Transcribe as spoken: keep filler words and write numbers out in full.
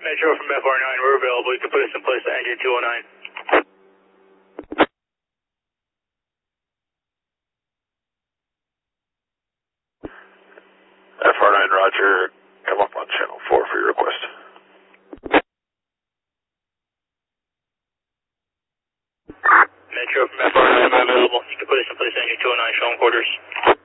Metro from F R nine, we're available. You can put us in place at engine two oh nine. F R nine, roger. Come up on channel four for your request. Metro from F R nine, I'm available. You can put us in place at engine two oh nine, show them quarters.